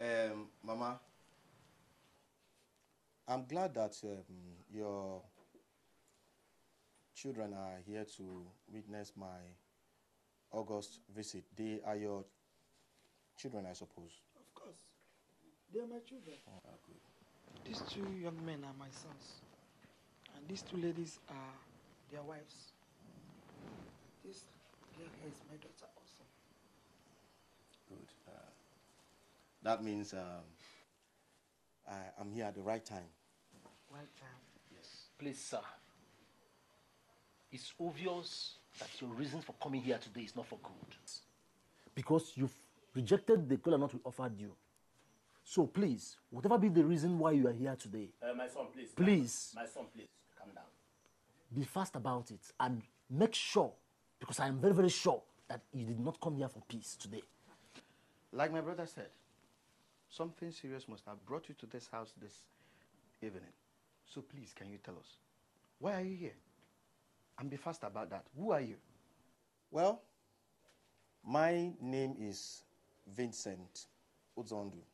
Mama, I'm glad that your children are here to witness my August visit. They are your children, I suppose. Of course. They are my children. Oh, good. These two young men are my sons. And these two ladies are their wives. This girl here is my daughter also. Good. That means I'm here at the right time. Right time? Yes. Please, sir. It's obvious that your reason for coming here today is not for good. Because you've rejected the kola nut we offered you. So please, whatever be the reason why you are here today. My son, please. Please. My son, please. Calm down. Be fast about it and make sure, because I am very, very sure that you did not come here for peace today. Like my brother said, something serious must have brought you to this house this evening. So please, can you tell us, why are you here? And be fast about that. Who are you? Well, my name is Vincent Uzondu.